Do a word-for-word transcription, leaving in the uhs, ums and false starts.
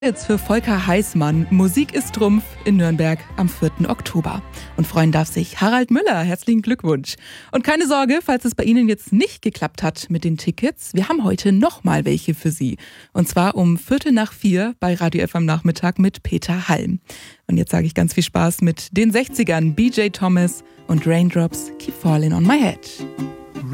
Jetzt für Volker Heißmann. Musik ist Trumpf in Nürnberg am vierten Oktober. Und freuen darf sich Harald Müller. Herzlichen Glückwunsch. Und keine Sorge, falls es bei Ihnen jetzt nicht geklappt hat mit den Tickets. Wir haben heute nochmal welche für Sie. Und zwar um Viertel nach vier bei Radio F am Nachmittag mit Peter Halm. Und jetzt sage ich ganz viel Spaß mit den sechzigern, B J Thomas und Raindrops Keep Falling on My Head.